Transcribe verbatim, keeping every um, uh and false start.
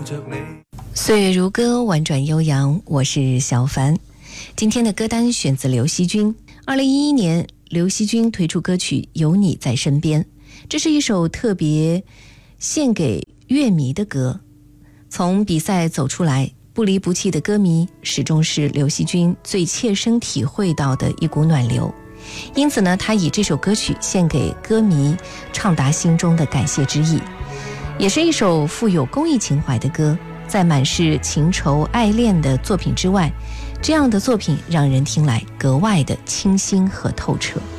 着你。 岁月如歌，婉转悠扬，我是小凡。今天的歌单选自刘惜君。二零一一年，刘惜君推出歌曲《有你在身边》，这是一首特别献给乐迷的歌。从比赛走出来，不离不弃的歌迷始终是刘惜君最切身体会到的一股暖流。因此呢，他以这首歌曲献给歌迷，畅达心中的感谢之意，也是一首富有公益情怀的歌。在满是情仇爱恋的作品之外，这样的作品让人听来格外的清新和透彻。